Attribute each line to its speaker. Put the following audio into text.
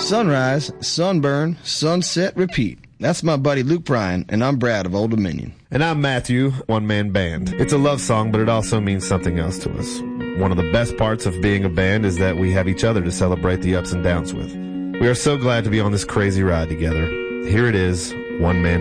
Speaker 1: Sunrise, sunburn, sunset, repeat. That's my buddy Luke Bryan, and I'm Brad of Old Dominion.
Speaker 2: And I'm Matthew, One Man Band. It's a love song, but it also means something else to us. One of the best parts of being a band is that we have each other to celebrate the ups and downs with. We are so glad to be on this crazy ride together. Here it is, One Man